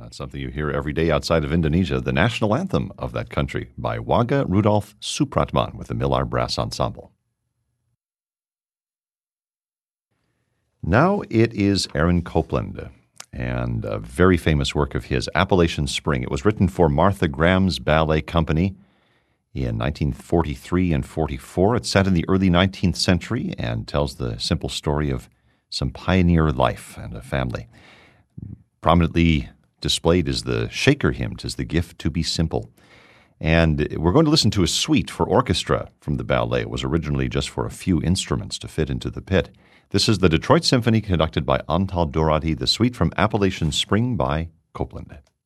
That's something you hear every day outside of Indonesia, the national anthem of that country by Wagga Rudolf Supratman with the Millar Brass Ensemble. Now it is Aaron Copland and a very famous work of his, Appalachian Spring. It was written for Martha Graham's ballet company in 1943 and 44. It's set in the early 19th century and tells the simple story of some pioneer life and a family. Prominently displayed is the Shaker hymn, "'Tis the Gift to be Simple." And we're going to listen to a suite for orchestra from the ballet. It was originally just for a few instruments to fit into the pit. This is the Detroit Symphony conducted by Antal Dorati, the suite from Appalachian Spring by Copland.